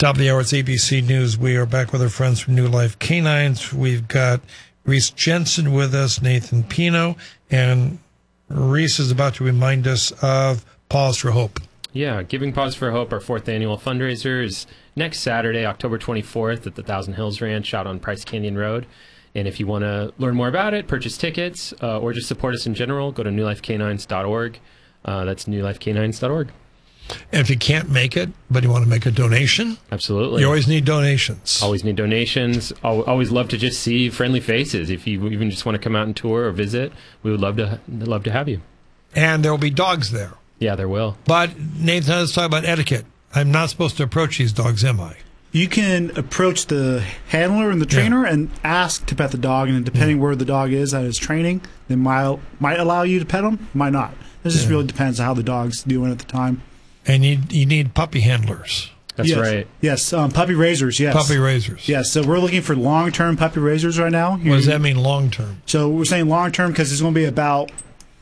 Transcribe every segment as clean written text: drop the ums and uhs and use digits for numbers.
Top of the hour, it's ABC News. We are back with our friends from New Life Canines. We've got Reese Jensen with us, Nathan Pino, and Reese is about to remind us of Paws for Hope. Yeah, Giving Paws for Hope, our 4th annual fundraiser, is next Saturday, October 24th at the Thousand Hills Ranch out on Price Canyon Road. And if you want to learn more about it, purchase tickets, or just support us in general, go to newlifecanines.org. That's newlifecanines.org. And if you can't make it, but you want to make a donation, absolutely. You always need donations. Always need donations. Always love to just see friendly faces. If you even just want to come out and tour or visit, we would love to have you. And there will be dogs there. Yeah, there will. But Nathan, let's talk about etiquette. I'm not supposed to approach these dogs, am I? You can approach the handler and the trainer and ask to pet the dog, and depending where the dog is at his training, they might allow you to pet him, might not. This just really depends on how the dog's doing at the time. And you need puppy handlers. That's right. Yes, puppy raisers, yes. Puppy raisers. Yes, so we're looking for long-term puppy raisers right now. What does that mean, long-term? So we're saying long-term because it's going to be about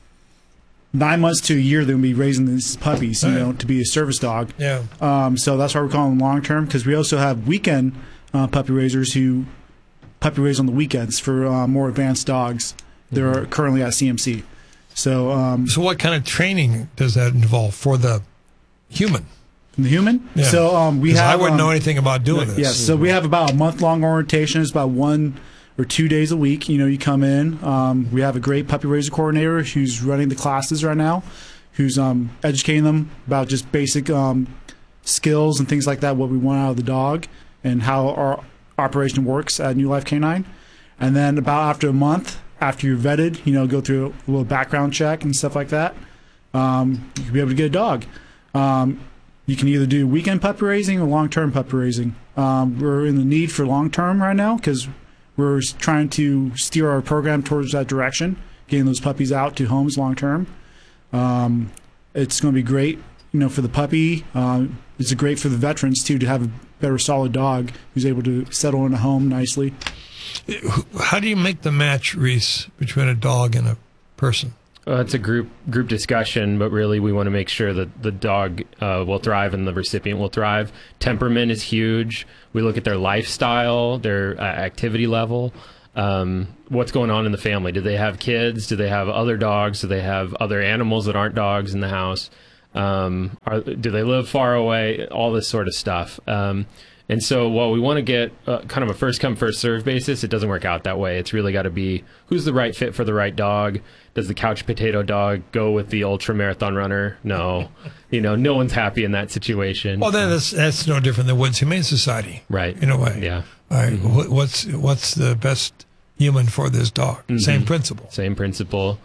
9 months to a year they're going to be raising these puppies, to be a service dog. Yeah. So that's why we're calling them long-term, because we also have weekend puppy raisers who puppy raise on the weekends for more advanced dogs. They're currently at CMC. So what kind of training does that involve for the human? The human? Yeah. So I wouldn't know anything about doing this. Yes. So we have about a month-long orientation. It's about 1 or 2 days a week. You come in. We have a great puppy raiser coordinator who's running the classes right now, who's educating them about just basic skills and things like that, what we want out of the dog and how our operation works at New Life Canine. And then about after a month, after you're vetted, go through a little background check and stuff like that, you can be able to get a dog. You can either do weekend puppy raising or long-term puppy raising. We're in the need for long-term right now because we're trying to steer our program towards that direction, getting those puppies out to homes long-term. It's going to be great, for the puppy. It's great for the veterans, too, to have a better solid dog who's able to settle in a home nicely. How do you make the match, Reese, between a dog and a person? It's a group discussion, but really we want to make sure that the dog will thrive and the recipient will thrive. Temperament is huge. We look at their lifestyle, their activity level, what's going on in the family. Do they have kids? Do they have other dogs? Do they have other animals that aren't dogs in the house? Do they live far away? All this sort of stuff. And so while we want to get kind of a first-come, first-served basis, it doesn't work out that way. It's really got to be who's the right fit for the right dog. Does the couch potato dog go with the ultra-marathon runner? No. No one's happy in that situation. Well, then that's no different than Woods Humane Society. Right. In a way. Yeah. All right. What's the best human for this dog? Same principle. Same principle.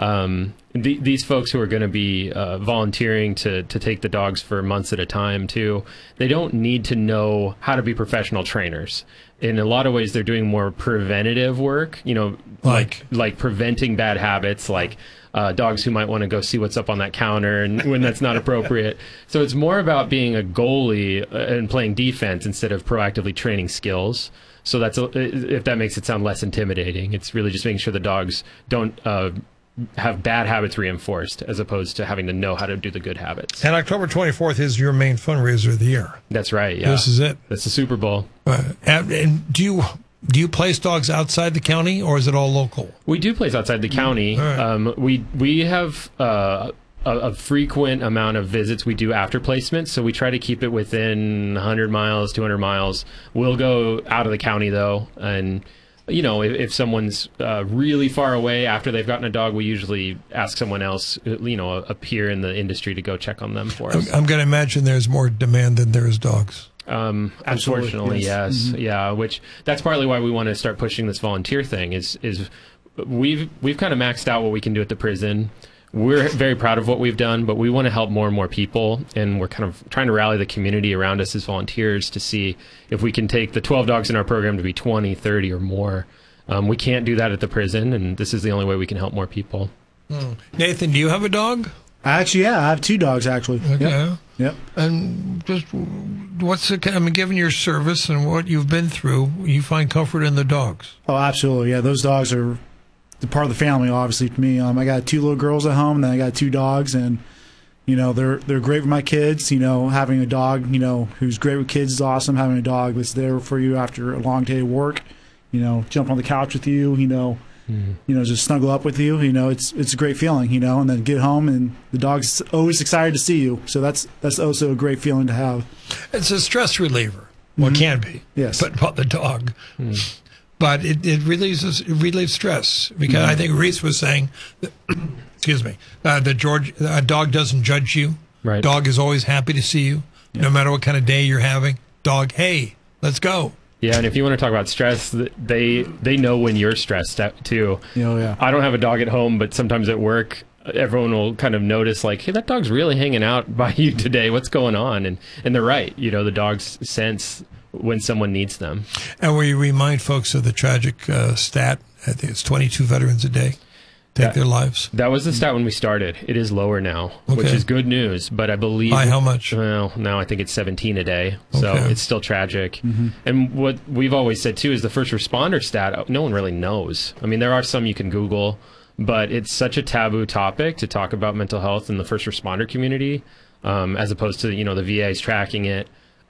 These folks who are going to be volunteering to take the dogs for months at a time too, they don't need to know how to be professional trainers. In a lot of ways, they're doing more preventative work. Like preventing bad habits, like dogs who might want to go see what's up on that counter and when that's not appropriate. So it's more about being a goalie and playing defense instead of proactively training skills. So that's if that makes it sound less intimidating. It's really just making sure the dogs don't have bad habits reinforced as opposed to having to know how to do the good habits. And October 24th is your main fundraiser of the year. That's right, yeah. This is it. That's the Super Bowl. And do you place dogs outside the county, or is it all local? We do place outside the county. Right. We have a frequent amount of visits we do after placement, so we try to keep it within 100 miles, 200 miles. We'll go out of the county, though, and if someone's really far away after they've gotten a dog, we usually ask someone else, a peer in the industry to go check on them for us. I'm going to imagine there's more demand than there is dogs. Unfortunately, yes. Mm-hmm. Yeah, which that's partly why we want to start pushing this volunteer thing is we've kind of maxed out what we can do at the prison. We're very proud of what we've done, but we want to help more and more people, and we're kind of trying to rally the community around us as volunteers to see if we can take the 12 dogs in our program to be 20, 30, or more. We can't do that at the prison, and this is the only way we can help more people. Nathan, do you have a dog? Actually, yeah, I have 2 dogs, actually. Okay. Yep. And just given your service and what you've been through, you find comfort in the dogs? Oh, absolutely. Yeah, those dogs are the part of the family, obviously, to me. I got 2 little girls at home, and then I got 2 dogs, and You know, they're great with my kids. You know, having a dog, you know, who's great with kids is awesome. Having a dog that's there for you after a long day of work, you know, jump on the couch with you, you know, just snuggle up with you. You know, it's a great feeling, you know, and then get home and the dog's always excited to see you. So that's also a great feeling to have. It's a stress reliever. Well, it can be. Yes. But about the dog. But it relieves stress because I think Reese was saying, excuse me, that a dog doesn't judge you. Right. Dog is always happy to see you, no matter what kind of day you're having. Dog, hey, let's go. Yeah, and if you want to talk about stress, they know when you're stressed out too. Oh, yeah. I don't have a dog at home, but sometimes at work, everyone will kind of notice, like, hey, that dog's really hanging out by you today. What's going on? And they're right. You know, the dogs sense when someone needs them. And we remind folks of the tragic stat. I think it's 22 veterans a day take their lives. That was the stat when we started. It is lower now, which is good news. But I believe... By how much? Well, now I think it's 17 a day. So it's still tragic. And what we've always said, too, is the first responder stat, no one really knows. I mean, there are some you can Google, but it's such a taboo topic to talk about mental health in the first responder community, as opposed to, you know, the VA's tracking it.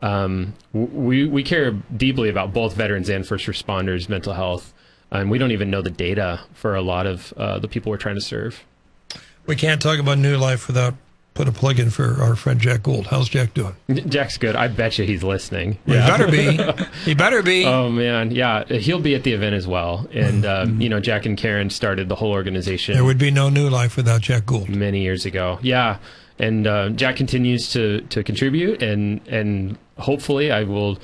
We care deeply about both veterans and first responders' mental health, and we don't even know the data for a lot of the people we're trying to serve. We can't talk about New Life without put a plug in for our friend Jack Gould. How's Jack doing? Jack's good. I bet you he's listening. Well, he better be. He better be. Oh, man. Yeah, he'll be at the event as well. And, you know, Jack and Karen started the whole organization. There would be no New Life without Jack Gould. Many years ago. Yeah. And Jack continues to contribute, and hopefully I will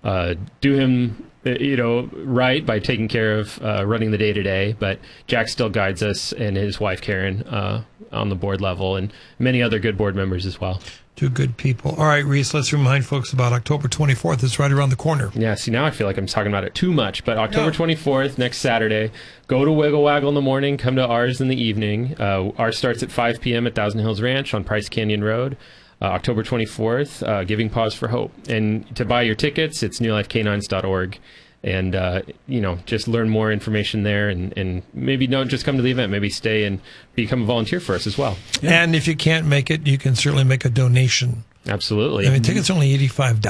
do him, you know, right by taking care of running the day-to-day. But Jack still guides us, and his wife, Karen, on the board level, and many other good board members as well. Two good people. All right, Reese, let's remind folks about October 24th. It's right around the corner. Yeah, see, now I feel like I'm talking about it too much. But October 24th, next Saturday, go to Wiggle Waggle in the morning, come to ours in the evening. Ours starts at 5 p.m. at Thousand Hills Ranch on Price Canyon Road. October 24th, Giving Pause for Hope. And to buy your tickets, it's newlifecanines.org. And, you know, just learn more information there, and maybe don't just come to the event. Maybe stay and become a volunteer for us as well. Yeah. And if you can't make it, you can certainly make a donation. Absolutely. I mean, tickets are only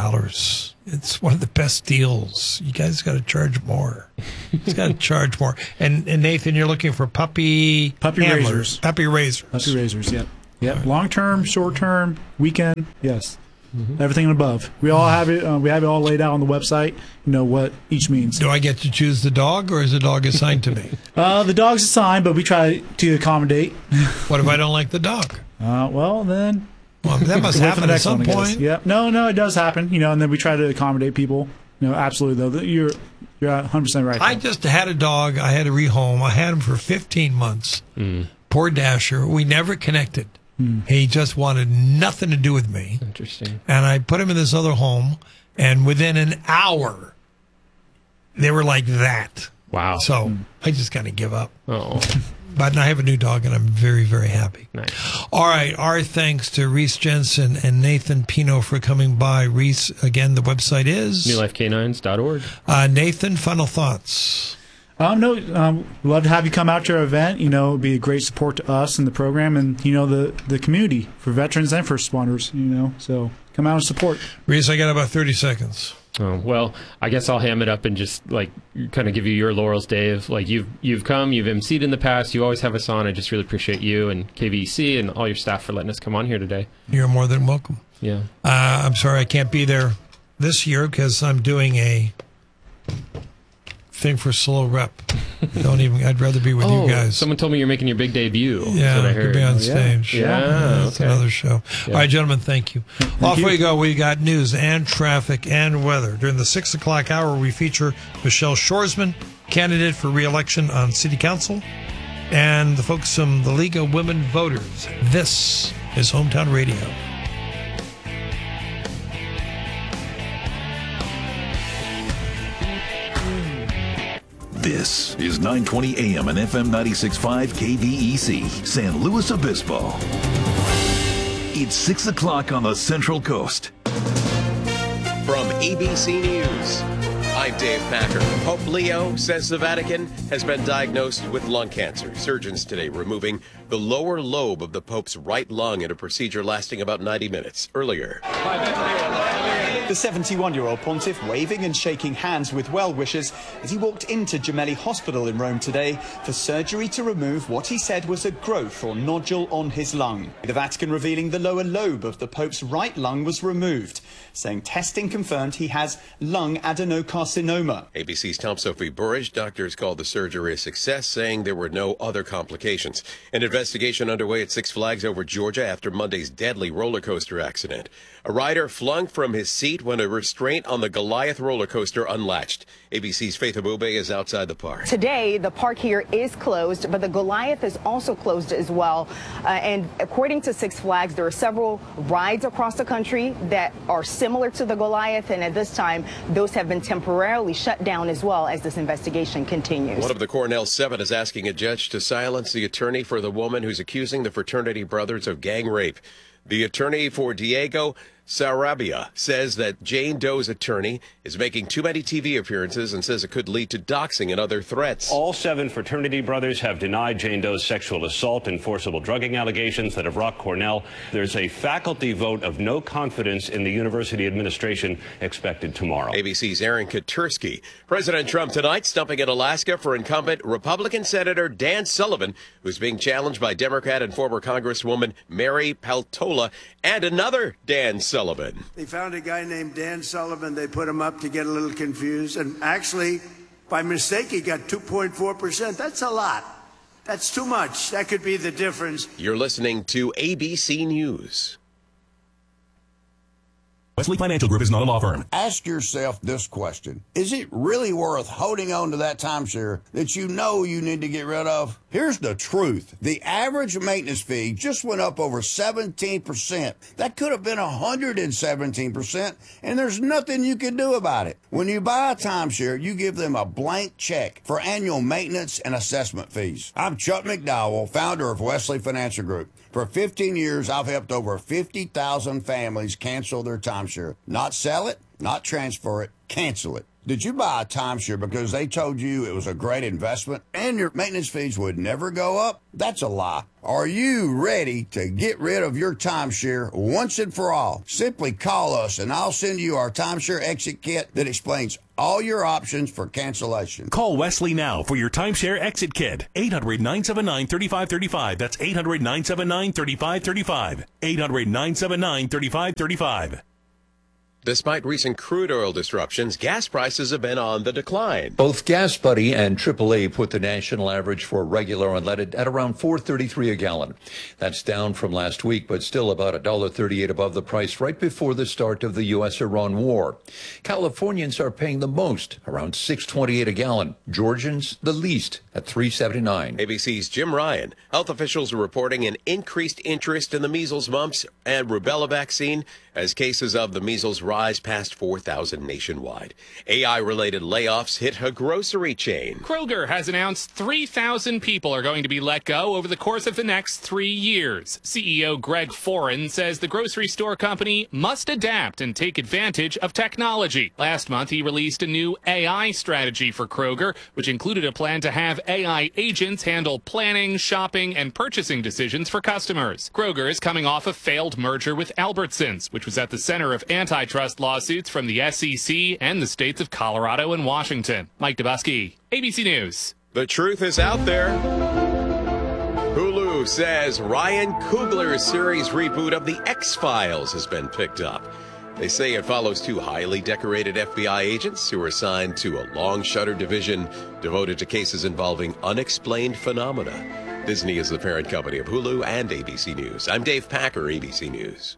$85. It's one of the best deals. You guys got to charge more. It's got to charge more. And Nathan, you're looking for puppy raisers. Puppy raisers. Puppy raisers, yep. Yep. Long term, short term, weekend, yes. Everything and above. We all have it. We have it all laid out on the website. You know what each means. Do I get to choose the dog, or is the dog assigned to me? The dog's assigned, but we try to accommodate. What if I don't like the dog? Well, then. Well, that must happen at some point. Yeah. No, it does happen. You know, and then we try to accommodate people. You know, absolutely though. You're 100% right. I just had a dog. I had to rehome. I had him for 15 months. Poor Dasher. We never connected. He just wanted nothing to do with me. Interesting. And I put him in this other home, and within an hour, they were like that. Wow. So I just kind of give up. Oh. But I have a new dog, and I'm very, very happy. Nice. All right. Our thanks to Reese Jensen and Nathan Pino for coming by. Reese, again, the website is? newlifecanines.org. Nathan, final thoughts? Love to have you come out to our event. You know, it'd be a great support to us and the program, and you know the community for veterans and first responders. You know, so come out and support. Reese, I got about 30 seconds. Oh, well, I guess I'll ham it up and just like kind of give you your laurels, Dave. Like you've come, you've emceed in the past, you always have us on. I just really appreciate you and KVEC and all your staff for letting us come on here today. You're more than welcome. Yeah. I'm sorry I can't be there this year because I'm doing a thing for Slow Rep. I'd rather be with you guys. Someone told me you're making your big debut. Yeah, I I heard. could be on stage. Yeah, It's another show. Yeah. All right, gentlemen, thank you. Off we go. We got news and traffic and weather. During the 6 o'clock hour, we feature Michelle Shoresman, candidate for re-election on City Council, and the folks from the League of Women Voters. This is Hometown Radio. This is 920 AM and FM 96.5 KVEC, San Luis Obispo. It's 6 o'clock on the Central Coast. From ABC News, I'm Dave Packer. Pope Leo says the Vatican has been diagnosed with lung cancer. Surgeons today removing the lower lobe of the Pope's right lung in a procedure lasting about 90 minutes. Earlier. The 71-year-old pontiff waving and shaking hands with well-wishers as he walked into Gemelli Hospital in Rome today for surgery to remove what he said was a growth or nodule on his lung. The Vatican revealing the lower lobe of the Pope's right lung was removed, saying testing confirmed he has lung adenocarcinoma. ABC's Tom Sophie Burridge. Doctors called the surgery a success, saying there were no other complications. An investigation underway at Six Flags over Georgia after Monday's deadly roller coaster accident. A rider flung from his seat when a restraint on the Goliath roller coaster unlatched. ABC's Faith Abube is outside the park. Today, the park here is closed, but the Goliath is also closed as well. And according to Six Flags, there are several rides across the country that are similar to the Goliath, and at this time, those have been temporarily shut down as well as this investigation continues. One of the Cornell 7 is asking a judge to silence the attorney for the woman who's accusing the fraternity brothers of gang rape. The attorney for Diego Sarabia says that Jane Doe's attorney is making too many TV appearances and says it could lead to doxing and other threats. All 7 fraternity brothers have denied Jane Doe's sexual assault and forcible drugging allegations that have rocked Cornell. There's a faculty vote of no confidence in the university administration expected tomorrow. ABC's Aaron Katursky. President Trump tonight stumping in Alaska for incumbent Republican Senator Dan Sullivan, who's being challenged by Democrat and former Congresswoman Mary Peltola and another Dan Sullivan. They found a guy named Dan Sullivan. They put him up to get a little confused. And actually, by mistake, he got 2.4%. That's a lot. That's too much. That could be the difference. You're listening to ABC News. Wesley Financial Group is not a law firm. Ask yourself this question. Is it really worth holding on to that timeshare that you know you need to get rid of? Here's the truth. The average maintenance fee just went up over 17%. That could have been 117%, and there's nothing you can do about it. When you buy a timeshare, you give them a blank check for annual maintenance and assessment fees. I'm Chuck McDowell, founder of Wesley Financial Group. For 15 years, I've helped over 50,000 families cancel their timeshare. Not sell it, not transfer it, cancel it. Did you buy a timeshare because they told you it was a great investment and your maintenance fees would never go up? That's a lie. Are you ready to get rid of your timeshare once and for all? Simply call us and I'll send you our timeshare exit kit that explains all your options for cancellation. Call Wesley now for your timeshare exit kit. 800-979-3535. That's 800-979-3535. 800-979-3535. Despite recent crude oil disruptions, gas prices have been on the decline. Both GasBuddy and AAA put the national average for regular unleaded at around $4.33 a gallon. That's down from last week, but still about $1.38 above the price right before the start of the U.S.-Iran war. Californians are paying the most, around $6.28 a gallon. Georgians, the least, at $3.79. ABC's Jim Ryan. Health officials are reporting an increased interest in the measles, mumps, and rubella vaccine as cases of the measles rise past 4,000 nationwide. AI-related layoffs hit a grocery chain. Kroger has announced 3,000 people are going to be let go over the course of the next 3 years. CEO Greg Foran says the grocery store company must adapt and take advantage of technology. Last month, he released a new AI strategy for Kroger, which included a plan to have AI agents handle planning, shopping, and purchasing decisions for customers. Kroger is coming off a failed merger with Albertsons, which was at the center of antitrust lawsuits from the SEC and the states of Colorado and Washington. Mike Dubusky, ABC News. The truth is out there. Hulu says Ryan Coogler's series reboot of The X-Files has been picked up. They say it follows 2 highly decorated FBI agents who are assigned to a long-shutter division devoted to cases involving unexplained phenomena. Disney is the parent company of Hulu and ABC News. I'm Dave Packer, ABC News.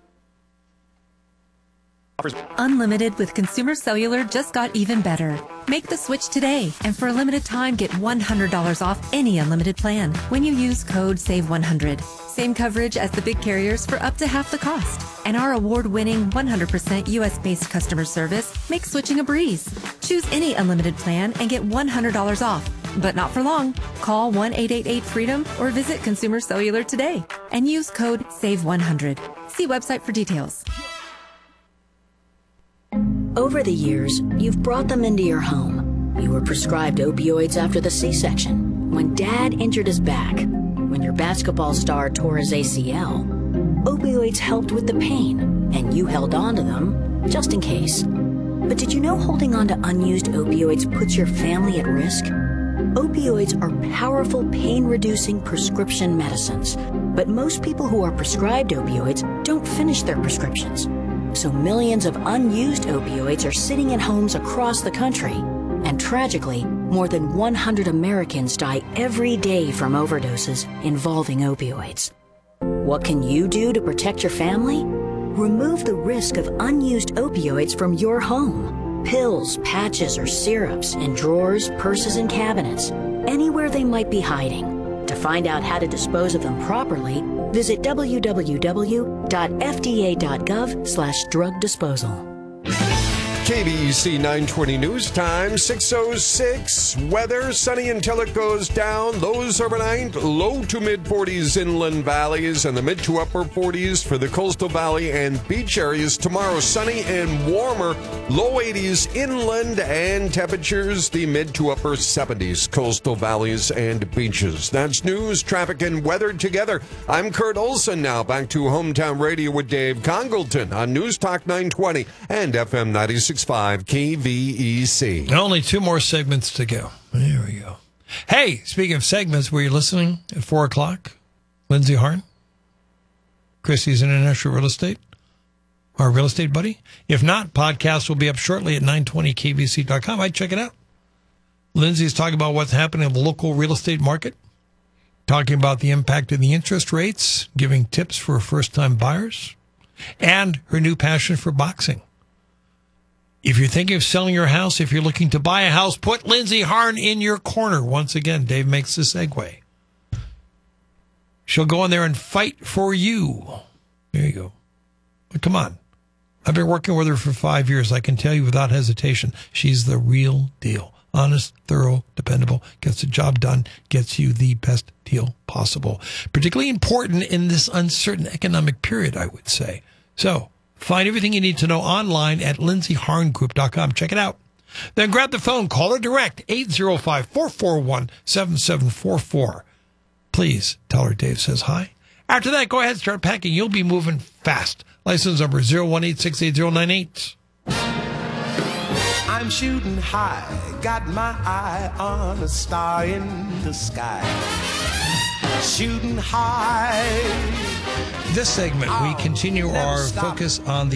Unlimited with Consumer Cellular just got even better. Make the switch today, and for a limited time, get $100 off any unlimited plan when you use code SAVE100. Same coverage as the big carriers for up to half the cost. And our award-winning 100% U.S.-based customer service makes switching a breeze. Choose any unlimited plan and get $100 off. But not for long. Call 1-888-FREEDOM or visit Consumer Cellular today and use code SAVE100. See website for details. Over the years, you've brought them into your home. You were prescribed opioids after the C-section, when Dad injured his back, when your basketball star tore his ACL. Opioids helped with the pain, and you held on to them just in case. But did you know holding on to unused opioids puts your family at risk? Opioids are powerful pain-reducing prescription medicines, but most people who are prescribed opioids don't finish their prescriptions. So millions of unused opioids are sitting in homes across the country. And tragically, more than 100 Americans die every day from overdoses involving opioids. What can you do to protect your family? Remove the risk of unused opioids from your home. Pills, patches, or syrups in drawers, purses, and cabinets, anywhere they might be hiding. To find out how to dispose of them properly, visit www.fda.gov/drug disposal. KBEC 920 News Time, 6:06. Weather, sunny until it goes down. Lows overnight, low to mid-40s inland valleys and the mid to upper 40s for the coastal valley and beach areas. Tomorrow, sunny and warmer, low 80s inland and temperatures, the mid to upper 70s, coastal valleys and beaches. That's news, traffic, and weather together. I'm Kurt Olson now. Back to Hometown Radio with Dave Congleton on News Talk 920 and FM 96.5 KVEC. Only 2 more segments to go. There we go. Hey, speaking of segments, were you listening at 4 o'clock? Lindsay Harn, Christie's International Real Estate, our real estate buddy. If not, podcast will be up shortly at 920kvc.com. I'd check it out. Lindsay's talking about what's happening in the local real estate market, talking about the impact of the interest rates, giving tips for first-time buyers, and her new passion for boxing. If you're thinking of selling your house, if you're looking to buy a house, put Lindsay Harn in your corner. Once again, Dave makes the segue. She'll go in there and fight for you. There you go. But come on. I've been working with her for 5 years. I can tell you without hesitation, she's the real deal. Honest, thorough, dependable, gets the job done, gets you the best deal possible. Particularly important in this uncertain economic period, I would say. So, find everything you need to know online at lindsayharngroup.com. Check it out. Then grab the phone, call her direct, 805-441-7744. Please tell her Dave says hi. After that, go ahead and start packing. You'll be moving fast. License number 018688098. I'm shooting high, got my eye on a star in the sky. Shooting high. This segment, we continue our focus on the